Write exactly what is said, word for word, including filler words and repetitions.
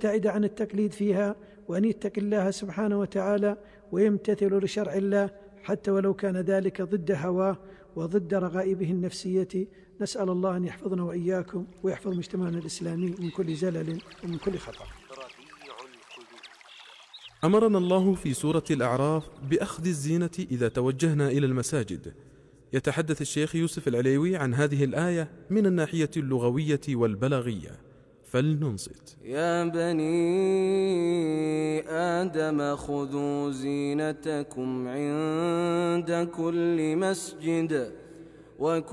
يبتعد عن التقليد فيها، وأن يتقي الله سبحانه وتعالى ويمتثل لشرع الله حتى ولو كان ذلك ضد هواه وضد رغائبه النفسية. نسأل الله أن يحفظنا وإياكم ويحفظ مجتمعنا الإسلامي من كل زلل ومن كل خطأ. أمرنا الله في سورة الأعراف بأخذ الزينة إذا توجهنا إلى المساجد. يتحدث الشيخ يوسف العليوي عن هذه الآية من الناحية اللغوية والبلاغية، فلننصت. يا بني آدم خذوا زينتكم عند كل مسجد وكلوا